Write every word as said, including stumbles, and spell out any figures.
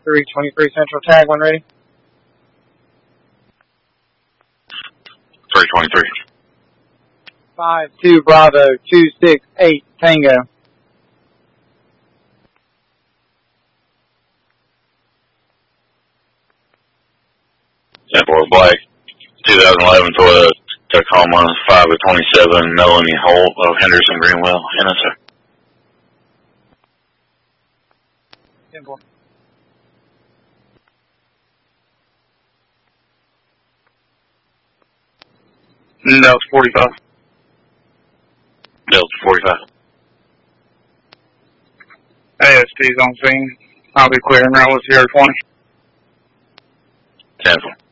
three twenty-three Central tag, when ready. three twenty-three. five two Bravo two six eight Tango. ten four Black, twenty eleven Toyota Tacoma, five of twenty-seven, Melanie Holt of Henderson Greenwell, N S A. ten four. Delta forty-five. Delta forty-five. A S T's on scene. I'll be clearing route with zero twenty. ten four.